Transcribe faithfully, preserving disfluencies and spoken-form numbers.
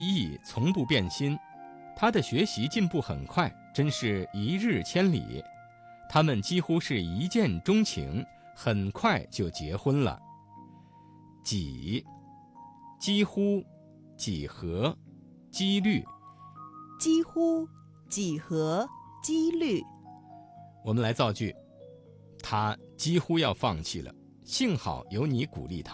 意从不变心，他的学习进步很快，真是一日千里。他们几乎是一见钟情，很快就结婚了。几，几乎，几何，几率。 几乎，几何，几率。 我们来造句：他几乎要放弃了，幸好有你鼓励他。